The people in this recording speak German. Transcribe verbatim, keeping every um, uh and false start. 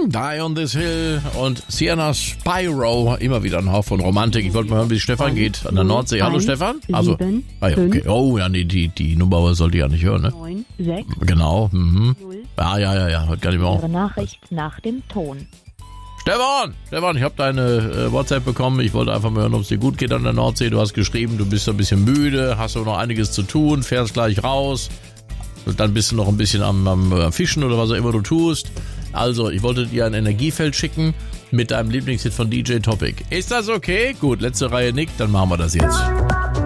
Die on this Hill und Sienna Spyro. Immer wieder ein Hauch von Romantik. Ich wollte mal hören, wie es Stefan geht an der Nordsee. Hallo Stefan? Also, ah ja, okay. Oh ja, nee, die, die Nummer sollte ich ja nicht hören, ne? neun sechs Genau. Mhm. Ja, ja, ja, ja. Hört gar nicht mehr auf. Ihre Nachricht nach dem Ton. Stefan! Stefan, ich habe deine äh, WhatsApp bekommen. Ich wollte einfach mal hören, ob es dir gut geht an der Nordsee. Du hast geschrieben, du bist ein bisschen müde, hast aber noch einiges zu tun, fährst gleich raus. Und dann bist du noch ein bisschen am, am Fischen oder was auch immer du tust. Also, ich wollte dir ein Energiefeld schicken mit deinem Lieblingshit von D J Topic. Ist das okay? Gut, letzte Reihe nickt, dann machen wir das jetzt.